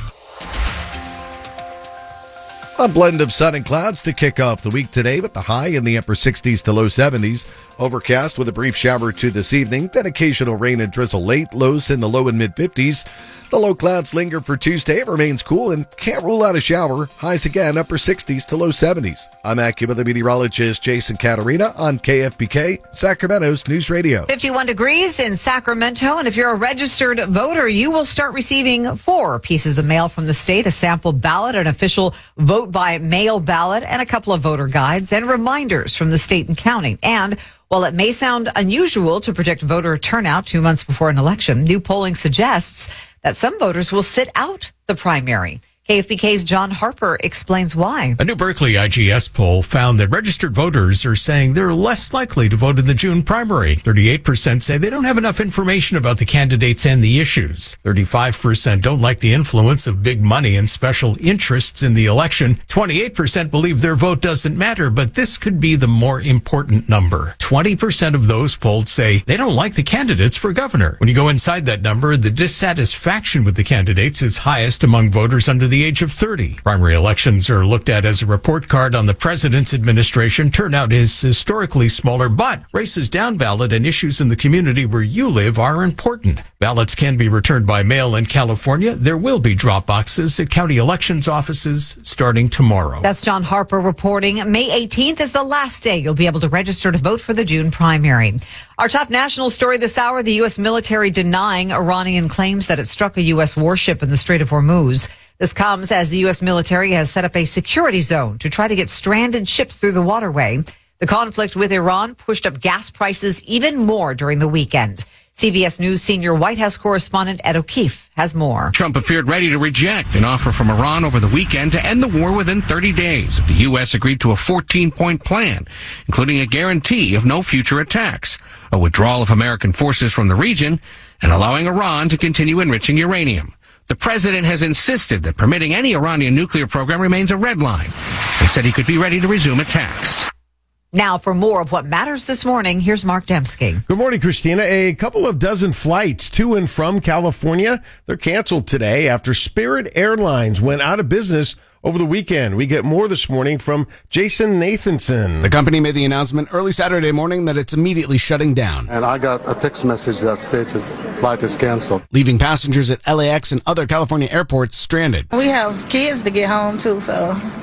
A blend of sun and clouds to kick off the week today, with the high in the upper 60s to low 70s. Overcast with a brief shower to this evening, then occasional rain and drizzle late, lows in the low and mid 50s. The low clouds linger for Tuesday. It remains cool and can't rule out a shower. Highs again, upper 60s to low 70s. I'm AccuWeather meteorologist Jason Caterina on KFBK, Sacramento's News Radio. 51 degrees in Sacramento, and if you're a registered voter, you will start receiving 4 pieces of mail from the state: a sample ballot, an official vote by mail ballot, and a couple of voter guides and reminders from the state and county. And while it may sound unusual to predict voter turnout 2 months before an election, new polling suggests that some voters will sit out the primary. KFBK's John Harper explains why. A new Berkeley IGS poll found that registered voters are saying they're less likely to vote in the June primary. 38% say they don't have enough information about the candidates and the issues. 35% don't like the influence of big money and special interests in the election. 28% believe their vote doesn't matter, but this could be the more important number. 20% of those polled say they don't like the candidates for governor. When you go inside that number, the dissatisfaction with the candidates is highest among voters under the age of 30. Primary elections are looked at as a report card on the president's administration. Turnout is historically smaller, but races down ballot and issues in the community where you live are important. Ballots can be returned by mail in California. There will be drop boxes at county elections offices starting tomorrow. That's John Harper reporting. May 18th is the last day you'll be able to register to vote for the June primary. Our top national story this hour: the U.S. military denying Iranian claims that it struck a U.S. warship in the Strait of Hormuz. This comes as the U.S. military has set up a security zone to try to get stranded ships through the waterway. The conflict with Iran pushed up gas prices even more during the weekend. CBS News senior White House correspondent Ed O'Keefe has more. Trump appeared ready to reject an offer from Iran over the weekend to end the war within 30 days. The U.S. agreed to a 14-point plan, including a guarantee of no future attacks, a withdrawal of American forces from the region, and allowing Iran to continue enriching uranium. The president has insisted that permitting any Iranian nuclear program remains a red line and said he could be ready to resume attacks. Now, for more of what matters this morning, here's Mark Dembski. Good morning, Christina. A couple of dozen flights to and from California, they're canceled today after Spirit Airlines went out of business over the weekend. We get more this morning from Jason Nathanson. The company made the announcement early Saturday morning that it's immediately shutting down. And I got a text message that states his flight is canceled, leaving passengers at LAX and other California airports stranded. We have kids to get home too, so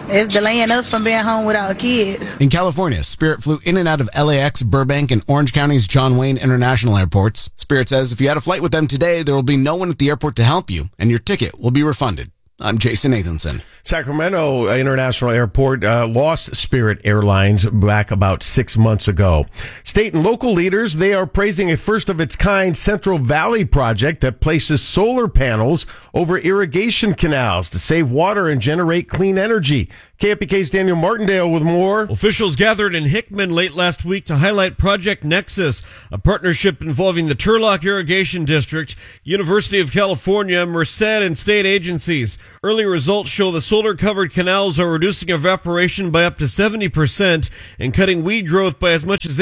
It's delaying us from being home with our kids. In California, Spirit flew in and out of LAX, Burbank, and Orange County's John Wayne International Airports. Spirit says if you had a flight with them today, there will be no one at the airport to help you, and your ticket will be refunded. I'm Jason Nathanson. Sacramento International Airport lost Spirit Airlines back about 6 months ago. State and local leaders, they are praising a first-of-its-kind Central Valley project that places solar panels over irrigation canals to save water and generate clean energy. KFBK's Daniel Martindale with more. Officials gathered in Hickman late last week to highlight Project Nexus, a partnership involving the Turlock Irrigation District, University of California, Merced, and state agencies. Early results show the solar-covered canals are reducing evaporation by up to 70% and cutting weed growth by as much as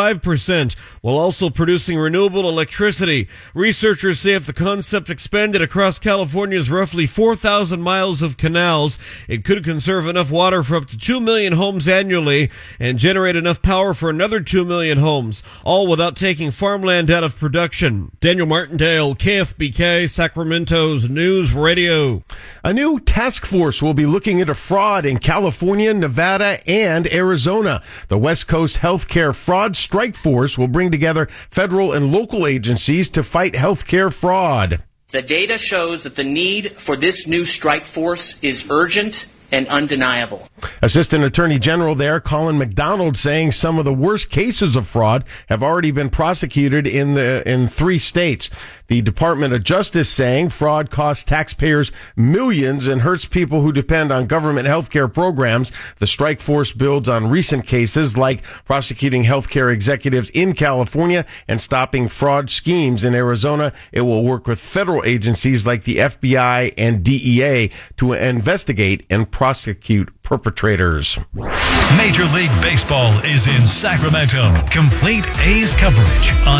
85%, while also producing renewable electricity. Researchers say if the concept expanded across California's roughly 4,000 miles of canals, it could conserve enough water for up to 2 million homes annually and generate enough power for another 2 million homes, all without taking farmland out of production. Daniel Martindale, KFBK, Sacramento's News Radio. A new task force will be looking into fraud in California, Nevada, and Arizona. The West Coast Healthcare Fraud Strike Force will bring together federal and local agencies to fight healthcare fraud. The data shows that the need for this new strike force is urgent and undeniable. Assistant Attorney General there, Colin McDonald, saying some of the worst cases of fraud have already been prosecuted in 3 states. The Department of Justice saying fraud costs taxpayers millions and hurts people who depend on government health care programs. The strike force builds on recent cases like prosecuting healthcare executives in California and stopping fraud schemes in Arizona. It will work with federal agencies like the FBI and DEA to investigate and prosecute perpetrators. Major League Baseball is in Sacramento. Complete A's coverage on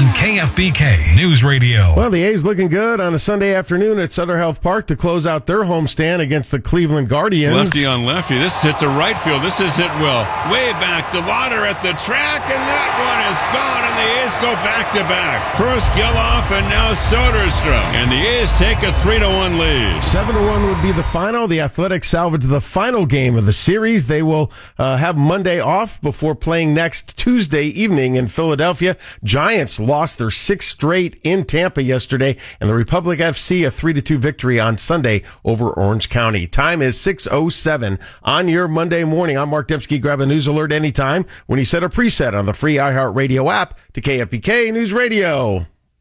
KFBK News Radio. Well, the A's looking good on a Sunday afternoon at Sutter Health Park to close out their homestand against the Cleveland Guardians. Lefty on lefty. This hit to right field. This is hit well. Way back. DeLauder at the track, and that one is gone, and the A's go back-to-back. First Geloff, and now Soderstrom. And the A's take a 3-1 lead. 7-1 would be the final. The Athletics salvage the final game of the series. They will have Monday off before playing next Tuesday evening in Philadelphia. Giants lost their 6th straight in Tampa yesterday, and the Republic FC a 3-2 victory on Sunday over Orange County. Time is 6:07 on your Monday morning. I'm Mark Dembski. Grab a news alert anytime when you set a preset on the free iHeartRadio app to KFBK News Radio.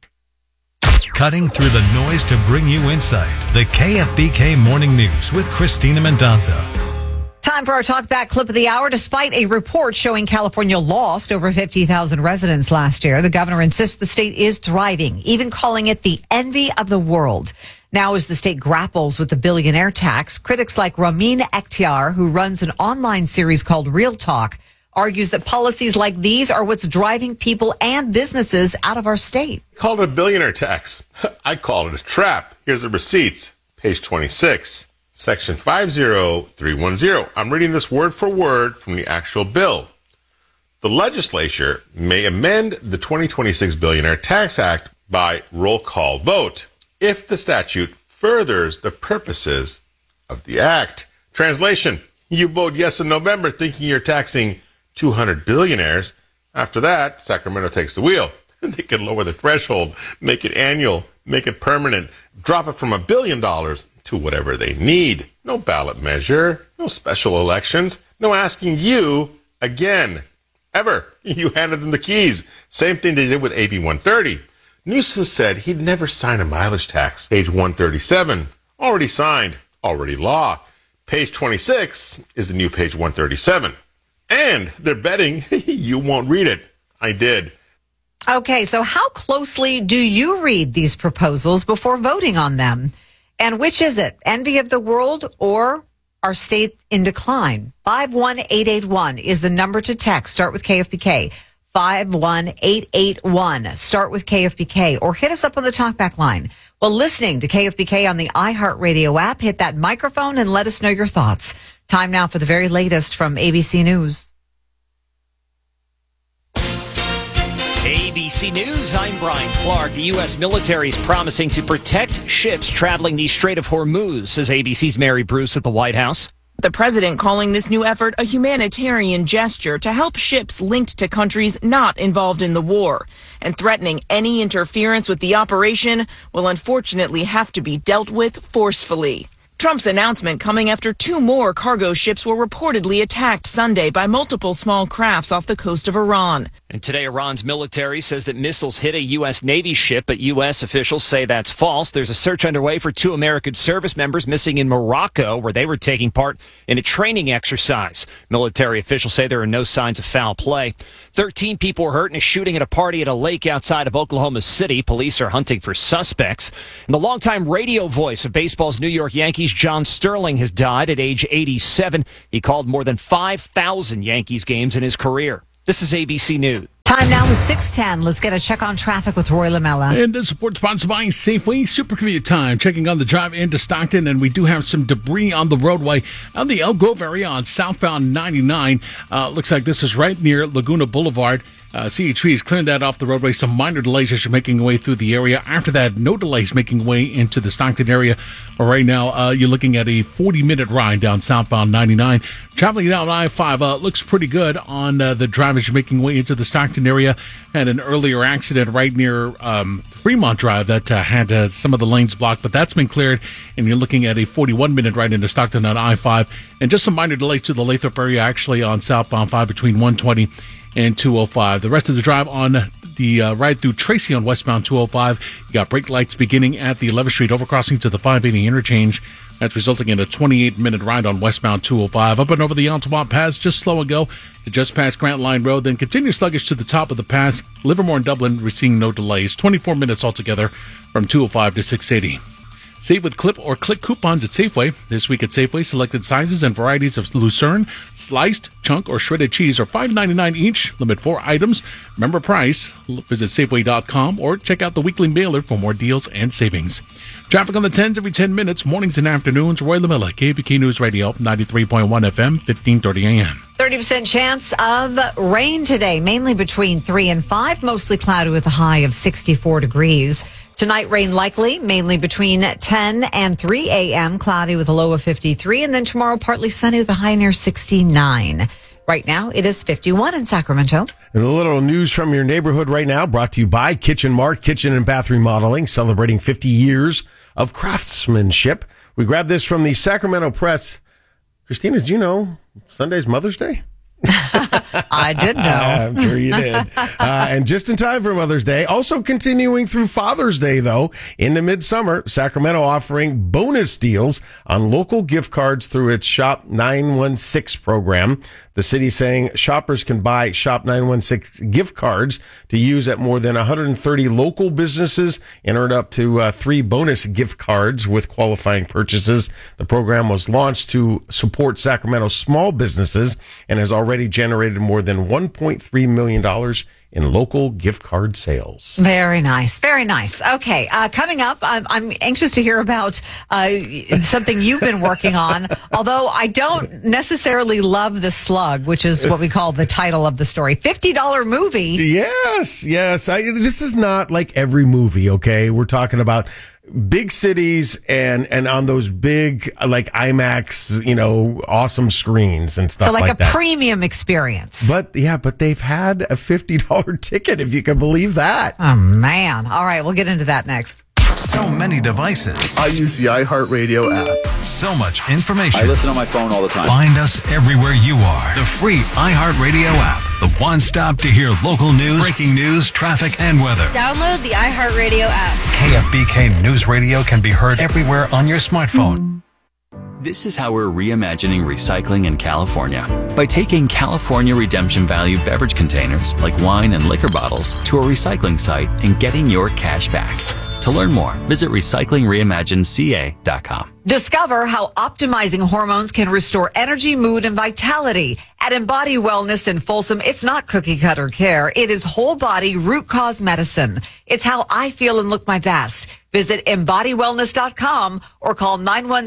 Cutting through the noise to bring you insight. The KFBK Morning News with Christina Mendonca. Time for our Talk Back clip of the hour. Despite a report showing California lost over 50,000 residents last year, the governor insists the state is thriving, even calling it the envy of the world. Now, as the state grapples with the billionaire tax, critics like Ramin Akhtiar, who runs an online series called Real Talk, argues that policies like these are what's driving people and businesses out of our state. Called it a billionaire tax. I called it a trap. Here's the receipts. Page 26. Section 50310. I'm reading this word for word from the actual bill. The legislature may amend the 2026 Billionaire Tax Act by roll call vote if the statute furthers the purposes of the act. Translation, you vote yes in November thinking you're taxing 200 billionaires. After that, Sacramento takes the wheel. They can lower the threshold, make it annual, make it permanent, drop it from $1 billion to whatever they need. No ballot measure, no special elections, no asking you again. Ever. You handed them the keys. Same thing they did with AB 130. Newsom said he'd never sign a mileage tax. Page 137. Already signed. Already law. Page 26 is the new page 137. And they're betting you won't read it. I did. Okay, so how closely do you read these proposals before voting on them? And which is it? Envy of the world or our state in decline? 51881 is the number to text. Start with KFBK. 51881. Start with KFBK. Or hit us up on the talkback line. While listening to KFBK on the iHeartRadio app, hit that microphone and let us know your thoughts. Time now for the very latest from ABC News. ABC News, I'm Brian Clark. The U.S. military is promising to protect ships traveling the Strait of Hormuz, says ABC's Mary Bruce at the White House. The president calling this new effort a humanitarian gesture to help ships linked to countries not involved in the war, and threatening any interference with the operation will unfortunately have to be dealt with forcefully. Trump's announcement coming after 2 more cargo ships were reportedly attacked Sunday by multiple small crafts off the coast of Iran. And today, Iran's military says that missiles hit a U.S. Navy ship, but U.S. officials say that's false. There's a search underway for 2 American service members missing in Morocco, where they were taking part in a training exercise. Military officials say there are no signs of foul play. 13 people were hurt in a shooting at a party at a lake outside of Oklahoma City. Police are hunting for suspects. And the longtime radio voice of baseball's New York Yankees, John Sterling, has died at age 87. He called more than 5,000 Yankees games in his career. This is ABC News. Time now is 6:10. Let's get a check on traffic with Roy Lamella. And this report sponsored by Safeway Supercommute Time. Checking on the drive into Stockton, and we do have some debris on the roadway on the Elk Grove area on southbound 99. Looks like this is right near Laguna Boulevard. CHP is clearing that off the roadway. Some minor delays as you're making your way through the area. After that, no delays making your way into the Stockton area. Right now, you're looking at a 40-minute ride down southbound 99. Traveling down I-5 looks pretty good on the drive as you're making your way into the Stockton area. Had an earlier accident right near Fremont Drive that had some of the lanes blocked, but that's been cleared, and you're looking at a 41-minute ride into Stockton on I-5. And just some minor delays to the Lathrop area, actually, on southbound 5 between 120 and 205. The rest of the drive on the ride through Tracy on westbound 205. You got brake lights beginning at the 11th Street overcrossing to the 580 interchange. That's resulting in a 28-minute ride on westbound 205. Up and over the Altamont Pass, just slow and go to just past Grant Line Road, then continue sluggish to the top of the pass. Livermore and Dublin, we're seeing no delays. 24 minutes altogether from 205 to 680. Save with Clip or Click coupons at Safeway. This week at Safeway, selected sizes and varieties of Lucerne, sliced, chunk, or shredded cheese are $5.99 each. Limit 4 items. Remember price. Visit Safeway.com or check out the weekly mailer for more deals and savings. Traffic on the 10s every 10 minutes, mornings and afternoons. Roy Lamella, KFBK News Radio, 93.1 FM, 1530 AM. 30% chance of rain today, mainly between 3 and 5, mostly cloudy with a high of 64 degrees. Tonight, rain likely, mainly between 10 and 3 a.m., cloudy with a low of 53. And then tomorrow, partly sunny with a high near 69. Right now, it is 51 in Sacramento. And a little news from your neighborhood right now, brought to you by Kitchen Mart, kitchen and bath remodeling, celebrating 50 years of craftsmanship. We grabbed this from the Sacramento Press. Christina, did you know Sunday's Mother's Day? I did know. I'm sure you did. And just in time for Mother's Day. Also continuing through Father's Day, though, into midsummer, Sacramento offering bonus deals on local gift cards through its Shop 916 program. The city saying shoppers can buy Shop 916 gift cards to use at more than 130 local businesses and earn up to 3 bonus gift cards with qualifying purchases. The program was launched to support Sacramento small businesses and has already generated more than $1.3 million in local gift card sales. Very nice. Very nice. Okay. Coming up, I'm anxious to hear about something you've been working on, although I don't necessarily love the slug, which is what we call the title of the story. $50 movie. Yes. This is not like every movie, okay? We're talking about big cities and on those big, like IMAX, awesome screens and stuff like that. So like a premium experience. But they've had a $50 ticket, if you can believe that. Oh, man. All right, we'll get into that next. So many devices. I use the iHeartRadio app. So much information. I listen on my phone all the time. Find us everywhere you are. The free iHeartRadio app. The one stop to hear local news, breaking news, traffic, and weather. Download the iHeartRadio app. KFBK News Radio can be heard everywhere on your smartphone. This is how we're reimagining recycling in California. By taking California Redemption Value beverage containers, like wine and liquor bottles, to a recycling site and getting your cash back. To learn more, visit recyclingreimagineca.com. Discover how optimizing hormones can restore energy, mood, and vitality. At Embody Wellness in Folsom, it's not cookie cutter care. It is whole body root cause medicine. It's how I feel and look my best. Visit EmbodyWellness.com or call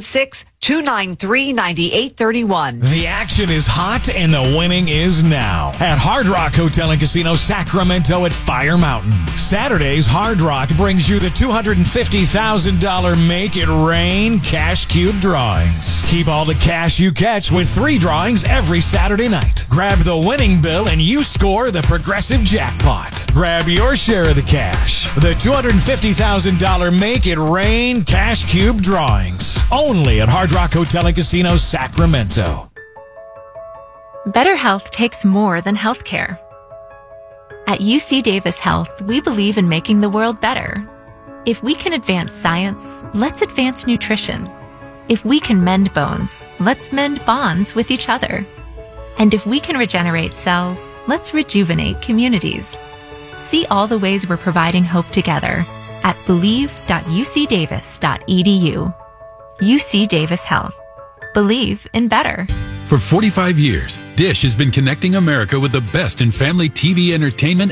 916-293-9831. The action is hot and the winning is now at Hard Rock Hotel and Casino Sacramento at Fire Mountain. Saturday's Hard Rock brings you the $250,000 Make It Rain Cash Cube drawings. Keep all the cash you catch with 3 drawings every Saturday night. Grab the winning bill and you score the progressive jackpot. Grab your share of the cash. The $250,000 Make It Rain Cash Cube drawings. Only at Hard Rock Hotel and Casino Sacramento. Better health takes more than healthcare. At UC Davis Health, we believe in making the world better. If we can advance science, let's advance nutrition. If we can mend bones, let's mend bonds with each other. And if we can regenerate cells, let's rejuvenate communities. See all the ways we're providing hope together at believe.ucdavis.edu. UC Davis Health. Believe in better. For 45 years, Dish has been connecting America with the best in family TV entertainment